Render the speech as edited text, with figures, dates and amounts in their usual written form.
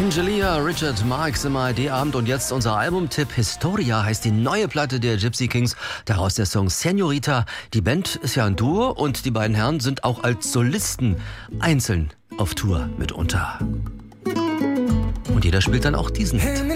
Angelia, Richard Marx im ARD-Abend und jetzt unser Albumtipp. Historia heißt die neue Platte der Gypsy Kings, daraus der Song Senorita. Die Band ist ja ein Duo und die beiden Herren sind auch als Solisten einzeln auf Tour mitunter. Und jeder spielt dann auch diesen Hit.